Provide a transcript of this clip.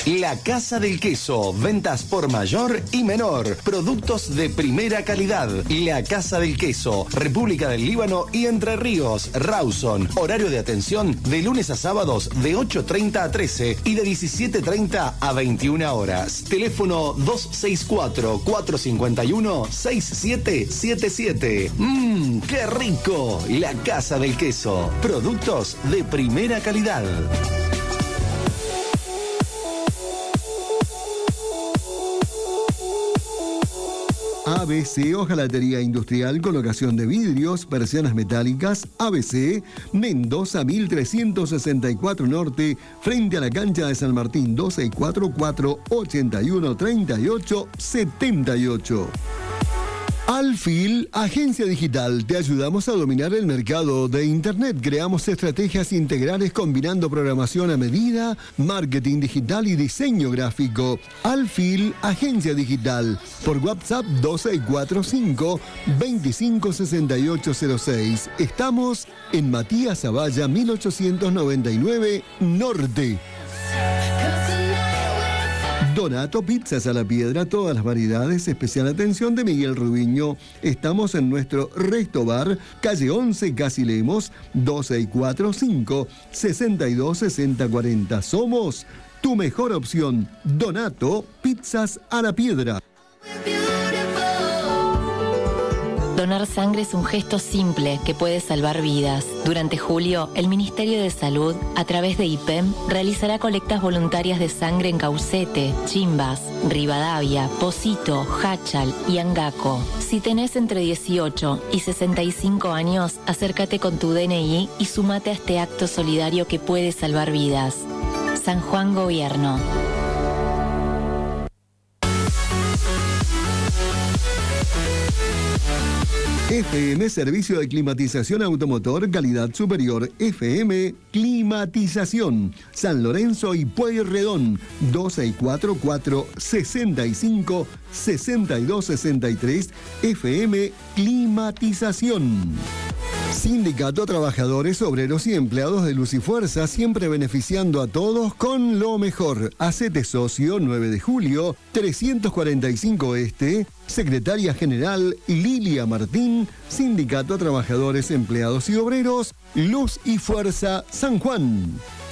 La Casa del Queso, ventas por mayor y menor, productos de primera calidad. La Casa del Queso, República del Líbano y Entre Ríos, Rawson. Horario de atención de lunes a sábados de 8:30 a 13 y de 17:30 a 21 horas. Teléfono 264-451-6777. ¡Qué rico! La Casa del Queso, productos de primera calidad. ABC Hojalatería Industrial, colocación de vidrios, persianas metálicas. ABC, Mendoza 1364 Norte, frente a la cancha de San Martín. 2644-813878. Alfil, agencia digital. Te ayudamos a dominar el mercado de Internet. Creamos estrategias integrales combinando programación a medida, marketing digital y diseño gráfico. Alfil, agencia digital. Por WhatsApp 2645-256806. Estamos en Matías Zavalla 1899 Norte. Donato Pizzas a la Piedra, todas las variedades, especial atención de Miguel Rubiño. Estamos en nuestro Resto Bar, calle 11, Casi Lemos, 2645-626040. Somos tu mejor opción. Donato Pizzas a la Piedra. Donar sangre es un gesto simple que puede salvar vidas. Durante julio, el Ministerio de Salud, a través de IPEM, realizará colectas voluntarias de sangre en Caucete, Chimbas, Rivadavia, Posito, Háchal y Angaco. Si tenés entre 18 y 65 años, acércate con tu DNI y sumate a este acto solidario que puede salvar vidas. San Juan Gobierno. FM Servicio de Climatización Automotor, calidad superior. FM Climatización. San Lorenzo y Pueyrredón. 2644-65-6263. FM Climatización. Sindicato Trabajadores, Obreros y Empleados de Luz y Fuerza, siempre beneficiando a todos con lo mejor. Hacete socio, 9 de julio, 345 Este, Secretaria General Lilia Martín, Sindicato Trabajadores, Empleados y Obreros, Luz y Fuerza, San Juan.